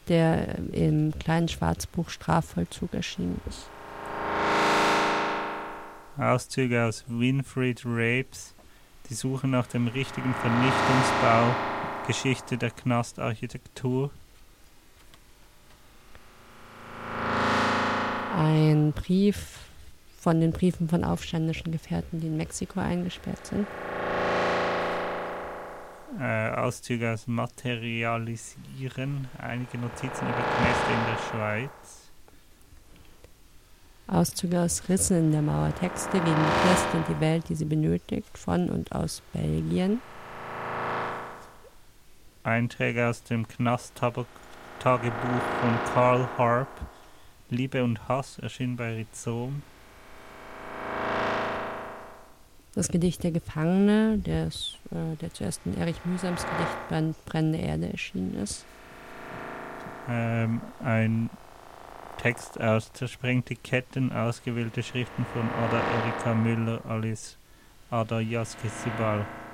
der im kleinen Schwarzbuch Strafvollzug erschienen ist. Auszüge aus Winfried Rapes, die Suche nach dem richtigen Vernichtungsbau, Geschichte der Knastarchitektur. Ein Brief von den Briefen von aufständischen Gefährten, die in Mexiko eingesperrt sind. Auszüge aus Materialisieren, einige Notizen über Kneste in der Schweiz. Auszüge aus Rissen in der Mauer, Texte gegen die Pest und die Welt, die sie benötigt, von und aus Belgien. Einträge aus dem Knast-Tagebuch von Karl Harp, Liebe und Hass, erschienen bei Rhizom. Das Gedicht Der Gefangene, der zuerst in Erich Mühsams Gedichtband Brennende Erde erschienen ist. Ein Text aus Zersprengte Ketten, ausgewählte Schriften von Ada Erika Müller alias Ada Jaski Sibal.